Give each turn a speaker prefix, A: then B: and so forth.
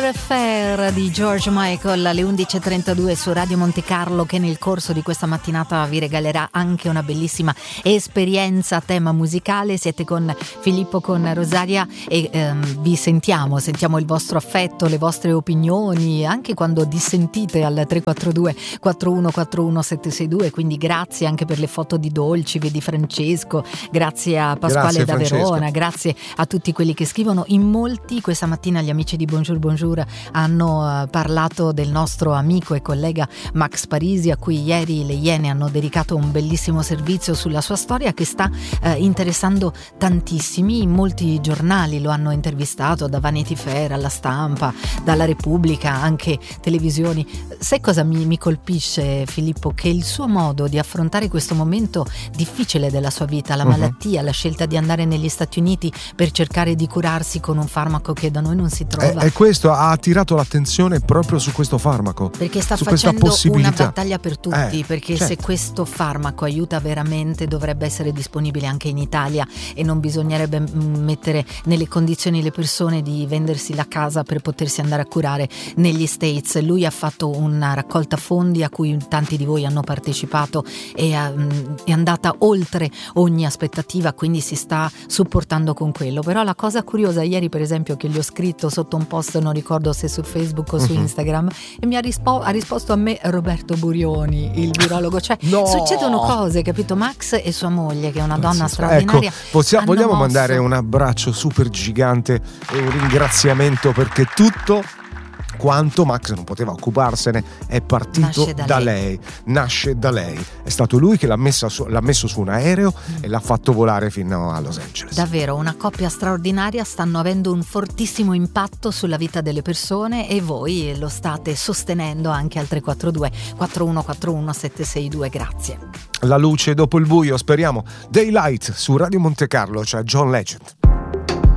A: Affair di George Michael alle 11.32 su Radio Monte Carlo, che nel corso di questa mattinata vi regalerà anche una bellissima esperienza a tema musicale. Siete con Filippo, con Rosaria e vi sentiamo il vostro affetto, le vostre opinioni, anche quando dissentite al 342 4141 762. Quindi grazie anche per le foto di dolci, vedi Francesco, grazie a Pasquale da Verona, grazie a tutti quelli che scrivono. In molti questa mattina gli amici di Bonjour hanno parlato del nostro amico e collega Max Parisi, a cui ieri le Iene hanno dedicato un bellissimo servizio sulla sua storia che sta interessando tantissimi. Molti giornali lo hanno intervistato, da Vanity Fair alla Stampa, dalla Repubblica, anche televisioni. Sai cosa mi colpisce, Filippo? Che il suo modo di affrontare questo momento difficile della sua vita, la malattia, la scelta di andare negli Stati Uniti per cercare di curarsi con un farmaco che da noi non si trova.
B: E questo ha attirato l'attenzione proprio su questo farmaco,
A: perché sta
B: su
A: facendo una battaglia per tutti, perché
B: certo.
A: Se questo farmaco aiuta veramente dovrebbe essere disponibile anche in Italia e non bisognerebbe mettere nelle condizioni le persone di vendersi la casa per potersi andare a curare negli States. Lui ha fatto una raccolta fondi a cui tanti di voi hanno partecipato e è andata oltre ogni aspettativa, quindi si sta supportando con quello. Però la cosa curiosa, ieri per esempio, che gli ho scritto sotto un post, non ricordo se su Facebook o su Instagram, e mi ha risposto a me Roberto Burioni, il virologo. Cioè succedono cose, capito? Max e sua moglie, che è una donna straordinaria.
B: Ecco, vogliamo mandare un abbraccio super gigante e un ringraziamento, perché tutto quanto Max non poteva occuparsene è partito da lei. Nasce da lei. È stato lui che l'ha messo su un aereo e l'ha fatto volare fino a Los Angeles.
A: Davvero una coppia straordinaria, stanno avendo un fortissimo impatto sulla vita delle persone e voi lo state sostenendo anche al 342 4141 762. Grazie.
B: La luce dopo il buio, speriamo. Daylight su Radio Monte Carlo, c'è John Legend.